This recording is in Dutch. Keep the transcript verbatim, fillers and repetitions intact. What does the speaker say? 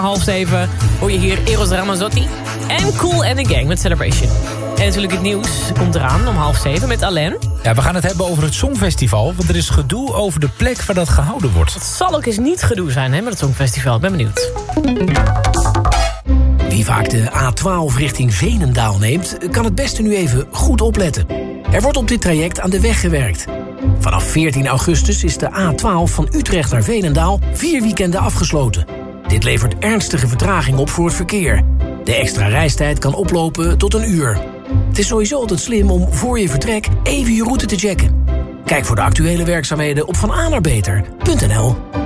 Half zeven hoor je hier Eros Ramazzotti en Cool and the Gang met Celebration. En natuurlijk het nieuws komt eraan om half zeven met Alain. Ja, we gaan het hebben over het Songfestival, want er is gedoe over de plek waar dat gehouden wordt. Het zal ook eens niet gedoe zijn hè, met het Songfestival, ik ben benieuwd. Wie vaak de A twaalf richting Veenendaal neemt, kan het beste nu even goed opletten. Er wordt op dit traject aan de weg gewerkt. Vanaf veertien augustus is de A twaalf van Utrecht naar Veenendaal vier weekenden afgesloten. Dit levert ernstige vertraging op voor het verkeer. De extra reistijd kan oplopen tot een uur. Het is sowieso altijd slim om voor je vertrek even je route te checken. Kijk voor de actuele werkzaamheden op van a naar beter punt n l.